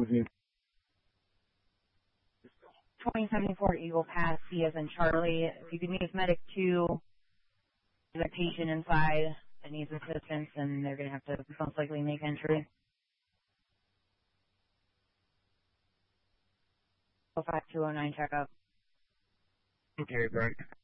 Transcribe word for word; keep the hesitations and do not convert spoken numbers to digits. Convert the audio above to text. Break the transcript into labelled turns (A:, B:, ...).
A: twenty seventy-four Eagle Pass, C as in Charlie. If you could meet medic two, there's a patient inside that needs assistance, and they're going to have to most likely make entry. oh five two oh nine, check up.
B: Okay, right.